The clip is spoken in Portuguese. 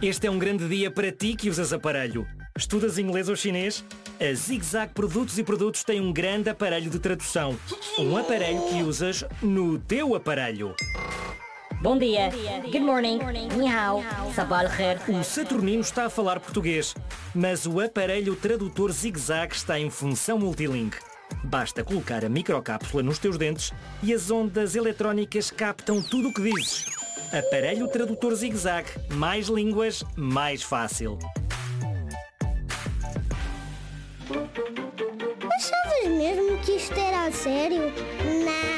Este é um grande dia para ti que usas aparelho. Estudas inglês ou chinês? A ZigZag Produtos e Produtos tem um grande aparelho de tradução. Um aparelho que usas no teu aparelho. Bom dia. Good morning. Ni hao. Sabah al khair. O Saturnino está a falar português, mas o aparelho tradutor ZigZag está em função multilingue. Basta colocar a microcápsula nos teus dentes e as ondas eletrónicas captam tudo o que dizes. Aparelho tradutor ZigZag. Mais línguas, mais fácil. Achavas mesmo que isto era a sério? Não.